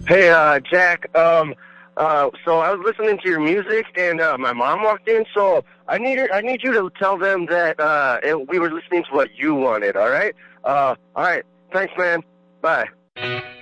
Hey, Jack. So I was listening to your music, and my mom walked in. So I need you to tell them that we were listening to what you wanted. All right. All right. Thanks, man. Bye.